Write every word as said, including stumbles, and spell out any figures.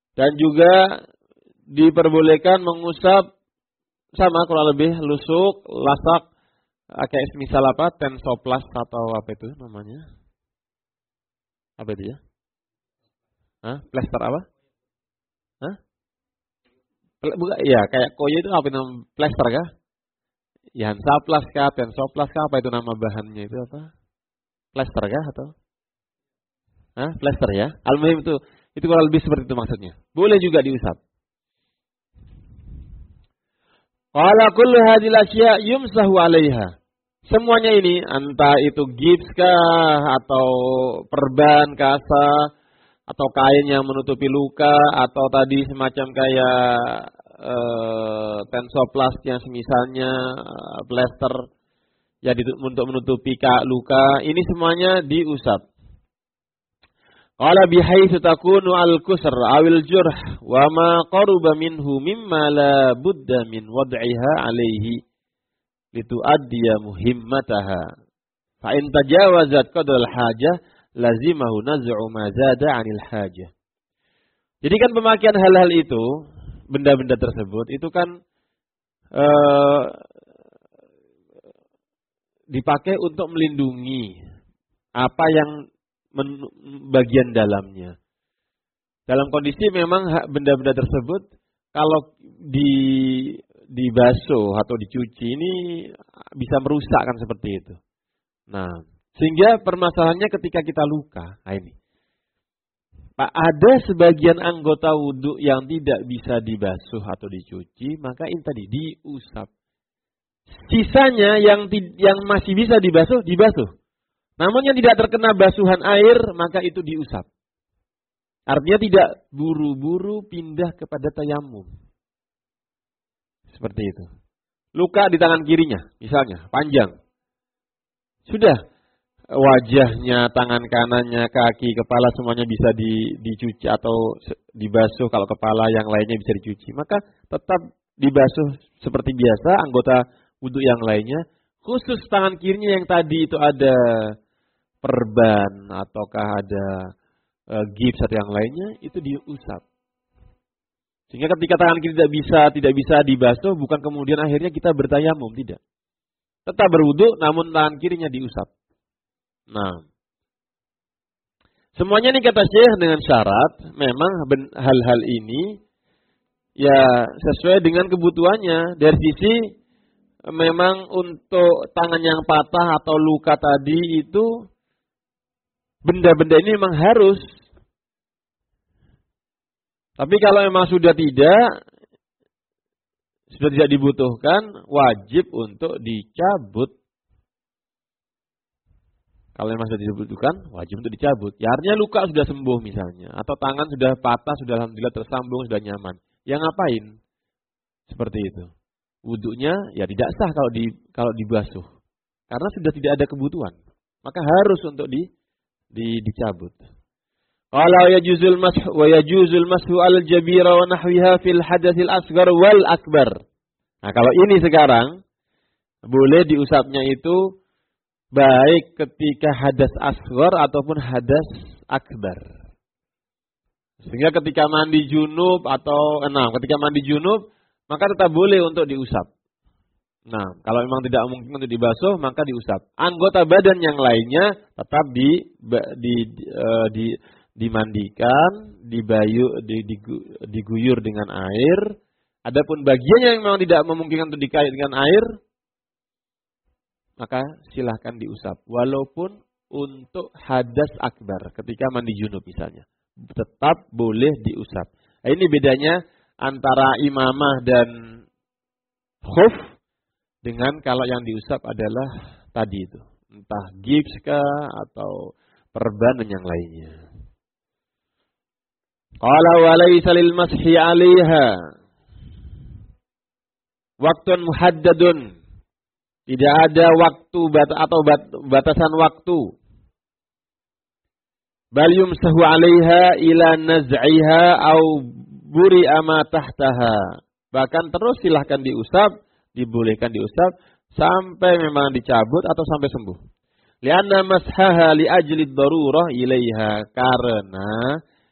Dan juga diperbolehkan mengusap sama kurang lebih lusuk, lasak, kayak misal apa, tensoplast atau apa itu namanya? Apa itu ya? Hah? Plester apa? Hah? Bukan, ya kayak koyo itu apa namanya? Plester kah? Ya Hansaplast kah, tensoplast kah, apa itu nama bahannya itu apa? Plester kah atau? Hah? Plester ya? Al-muhim itu, itu kurang lebih seperti itu maksudnya. Boleh juga diusap. Qala kullu hadhil asya' yumsahu 'alaiha. Semuanya ini entah itu gips kah atau perban kasa atau kain yang menutupi luka atau tadi semacam kayak e, tensoplast yang semisalnya e, plester ya untuk menutupi luka, ini semuanya diusap. Qala bihaitsu takunu al-kusr awil jurh wa ma qaruba minhu mimma la budda min wad'iha alaihi lituaddiya muhimmataha. Fa in tajawazat qadra al-hajah lazimahu naz'u ma zada 'anil hajah. Jadi kan pemakaian hal-hal itu, benda-benda tersebut itu kan ee, dipakai untuk melindungi apa yang men, bagian dalamnya. Dalam kondisi memang benda-benda tersebut kalau di dibasuh atau dicuci ini bisa merusak kan seperti itu. Nah, sehingga permasalahannya ketika kita luka, nah ini. Pak, ada sebagian anggota wudhu yang tidak bisa dibasuh atau dicuci, maka ini tadi diusap. Sisanya yang yang masih bisa dibasuh, dibasuh. Namun yang tidak terkena basuhan air, maka itu diusap. Artinya tidak buru-buru pindah kepada tayamum. Seperti itu. Luka di tangan kirinya, misalnya, panjang. Sudah, wajahnya, tangan kanannya, kaki, kepala semuanya bisa di, dicuci atau dibasuh. Kalau kepala yang lainnya bisa dicuci, maka tetap dibasuh seperti biasa anggota wudhu yang lainnya. Khusus tangan kirinya yang tadi itu ada perban ataukah ada e, gips atau yang lainnya, itu diusap. Sehingga ketika tangan kiri tidak bisa tidak bisa dibasuh, bukan kemudian akhirnya kita bertayamum, tidak. Tetap berwudu, namun tangan kirinya diusap. Nah, semuanya ini kata Syekh dengan syarat, memang hal-hal ini ya sesuai dengan kebutuhannya. Dari sisi memang untuk tangan yang patah atau luka tadi itu, benda-benda ini memang harus. Tapi kalau memang sudah tidak, sudah tidak dibutuhkan, wajib untuk dicabut. Kalau memang sudah dibutuhkan, wajib untuk dicabut. Ya artinya luka sudah sembuh misalnya, atau tangan sudah patah, sudah alhamdulillah tersambung, sudah nyaman. Ya ngapain? Seperti itu. Wudunya ya tidak sah kalau di kalau dibasuh, karena sudah tidak ada kebutuhan. Maka harus untuk di, di dicabut. Qala yajuzul mashu wa yajuzul mashu al-jabira wa nahwiha fil hadatsil asghar wal akbar. Nah, kalau ini sekarang boleh diusapnya itu baik ketika hadas asghar ataupun hadas akbar. Sehingga ketika mandi junub atau enam, ketika mandi junub maka tetap boleh untuk diusap. Nah, kalau memang tidak mungkin untuk dibasuh maka diusap. Anggota badan yang lainnya tetap di di, di, di dimandikan, dibayu, diguyur dengan air. Adapun bagian yang memang tidak memungkinkan untuk dikait dengan air, maka silahkan diusap. Walaupun untuk hadas akbar, ketika mandi junub misalnya, tetap boleh diusap. Nah, ini bedanya antara imamah dan khuf dengan kalau yang diusap adalah tadi itu, entah gips kah atau perban dan yang lainnya. Qala wa laysa lil mashi 'alaiha waktun muhaddadun. Tidak ada waktu bat atau bat, batasan waktu. Bal yumsahu 'alaiha ila naz'iha au buri'a ma tahtaha. Bahkan terus silahkan diusap, dibolehkan diusap sampai memang dicabut atau sampai sembuh. Lianna mashaha li ajli darurah ilaiha, karena